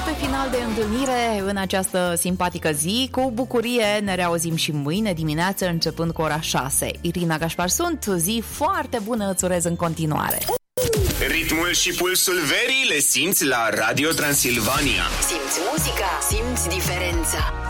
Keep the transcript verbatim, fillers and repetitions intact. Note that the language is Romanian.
aproape final de întâlnire în această simpatică zi. Cu bucurie ne reauzim și mâine dimineață începând cu ora șase. Irina Gașpar sunt, zi foarte bună îți urez în continuare. Ritmul și pulsul verii le simți la Radio Transilvania. Simți muzica, simți diferența.